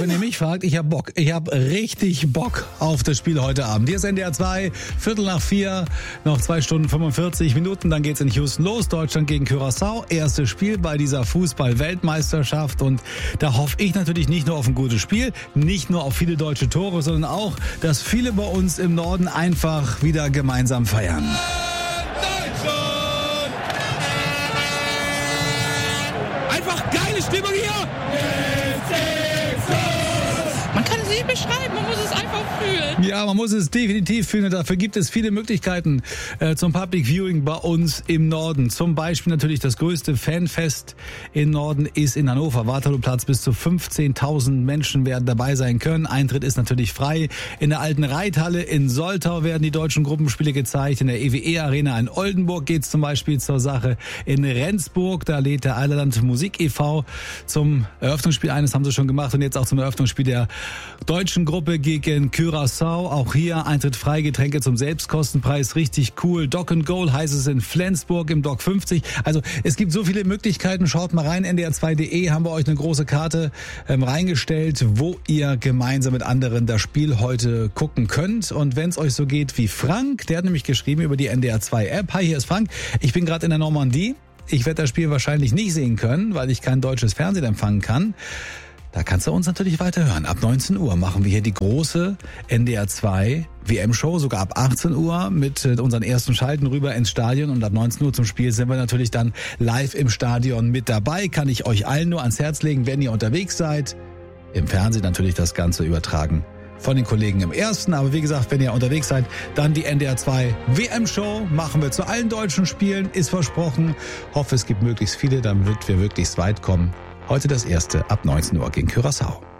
wenn ihr mich fragt, ich habe Bock. Ich habe richtig Bock auf das Spiel heute Abend. Hier ist NDR 2, 3:15, noch 2 Stunden 45 Minuten, dann geht's in Houston los. Deutschland gegen Curaçao. Erstes Spiel bei dieser Fußball-Weltmeisterschaft. Und da hoffe ich natürlich nicht nur auf ein gutes Spiel, nicht nur auf viele deutsche Tore, sondern auch, dass viele bei uns im Norden einfach wieder gemeinsam feiern. Einfach geile Stimmung hier! Man kann es nicht beschreiben, man muss es einfach fühlen. Ja, man muss es definitiv fühlen und dafür gibt es viele Möglichkeiten zum Public Viewing bei uns im Norden. Zum Beispiel natürlich das größte Fanfest im Norden ist in Hannover. Waterlooplatz, bis zu 15.000 Menschen werden dabei sein können. Eintritt ist natürlich frei. In der alten Reithalle in Soltau werden die deutschen Gruppenspiele gezeigt. In der EWE Arena in Oldenburg geht es zum Beispiel zur Sache. In Rendsburg, da lädt der Eilerland Musik e.V. zum Eröffnungsspiel ein. Das haben sie schon gemacht und jetzt auch zum Eröffnungsspiel der deutschen Gruppe gegen Curaçao. Auch hier Eintritt frei, Getränke zum Selbstkostenpreis. Richtig cool. Dock and Goal heißt es in Flensburg im Dock 50. Also es gibt so viele Möglichkeiten. Schaut mal rein. ndr2.de haben wir euch eine große Karte reingestellt, wo ihr gemeinsam mit anderen das Spiel heute gucken könnt. Und wenn es euch so geht wie Frank, der hat nämlich geschrieben über die NDR 2 App. Hi, hier ist Frank. Ich bin gerade in der Normandie. Ich werde das Spiel wahrscheinlich nicht sehen können, weil ich kein deutsches Fernsehen empfangen kann. Da kannst du uns natürlich weiterhören. Ab 19 Uhr machen wir hier die große NDR 2 WM-Show, sogar ab 18 Uhr mit unseren ersten Schalten rüber ins Stadion. Und ab 19 Uhr zum Spiel sind wir natürlich dann live im Stadion mit dabei. Kann ich euch allen nur ans Herz legen, wenn ihr unterwegs seid. Im Fernsehen natürlich das Ganze übertragen von den Kollegen im Ersten. Aber wie gesagt, wenn ihr unterwegs seid, dann die NDR 2 WM-Show machen wir zu allen deutschen Spielen, ist versprochen. Hoffe, es gibt möglichst viele, damit wir möglichst weit kommen. Heute das erste ab 19 Uhr gegen Curaçao.